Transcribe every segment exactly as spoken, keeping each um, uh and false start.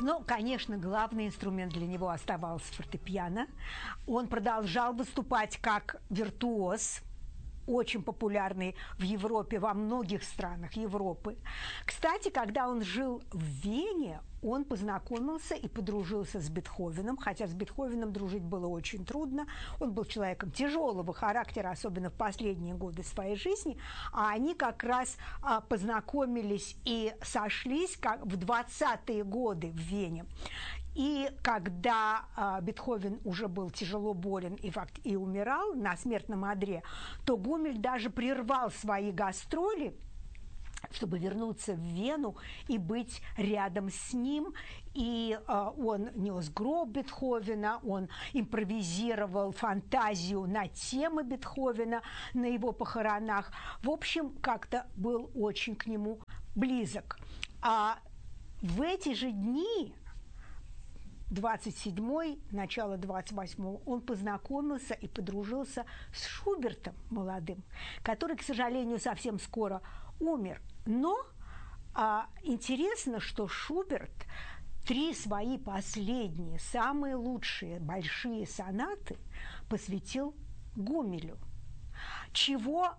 Но, конечно, главный инструмент для него оставался фортепиано. Он продолжал выступать как виртуоз, очень популярный в Европе, во многих странах Европы. Кстати, когда он жил в Вене, он познакомился и подружился с Бетховеном, хотя с Бетховеном дружить было очень трудно. Он был человеком тяжелого характера, особенно в последние годы своей жизни, а они как раз а, познакомились и сошлись как в двадцатые годы в Вене. И когда а, Бетховен уже был тяжело болен и, факт, и умирал на смертном одре, то Гумиль даже прервал свои гастроли, чтобы вернуться в Вену и быть рядом с ним. И э, он нес гроб Бетховена, он импровизировал фантазию на темы Бетховена на его похоронах. В общем, как-то был очень к нему близок. А в эти же дни, двадцать седьмой, начало двадцать восьмого, он познакомился и подружился с Шубертом молодым, который, к сожалению, совсем скоро умер. Но а, интересно, что Шуберт три свои последние, самые лучшие большие сонаты посвятил Гумилю, чего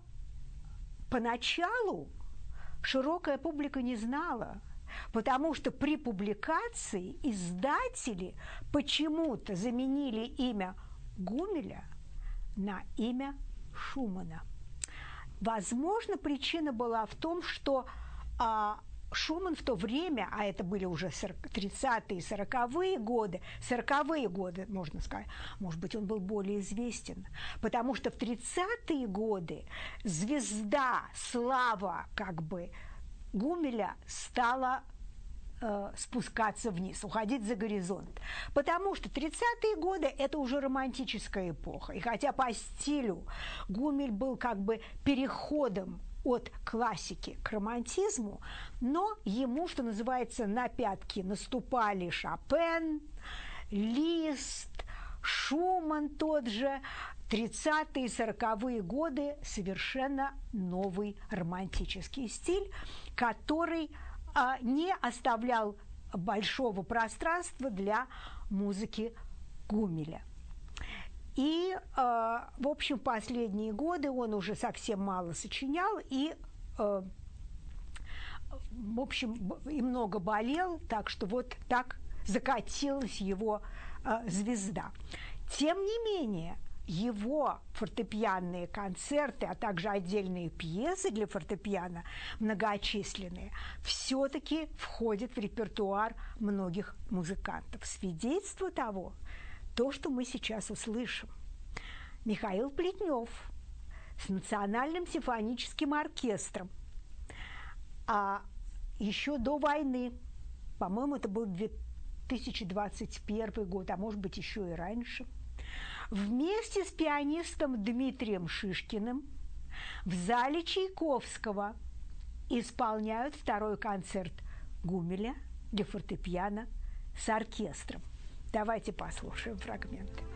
поначалу широкая публика не знала, потому что при публикации издатели почему-то заменили имя Гумиля на имя Шумана. Возможно, причина была в том, что а, Шуман в то время, а это были уже тридцатые, сороковые годы, сороковые годы, можно сказать, может быть, он был более известен, потому что в тридцатые годы звезда, слава как бы Гумиля стала э, спускаться вниз, уходить за горизонт. Потому что тридцатые годы – это уже романтическая эпоха. И хотя по стилю Гумиль был как бы переходом от классики к романтизму, но ему, что называется, на пятки наступали Шопен, Лист, Шуман тот же. тридцатые, сороковые годы – совершенно новый романтический стиль, который а, не оставлял большого пространства для музыки Гумиля. И, э, в общем, последние годы он уже совсем мало сочинял и, э, в общем, и много болел, так что вот так закатилась его э, звезда. Тем не менее, его фортепианные концерты, а также отдельные пьесы для фортепиано, многочисленные, все-таки входят в репертуар многих музыкантов. Свидетельство того – то, что мы сейчас услышим. Михаил Плетнев с Национальным симфоническим оркестром. А еще до войны, по-моему, это был две тысячи двадцать первый год, а может быть, еще и раньше, вместе с пианистом Дмитрием Шишкиным в зале Чайковского исполняют второй концерт Гумиля для фортепиано с оркестром. Давайте послушаем фрагменты.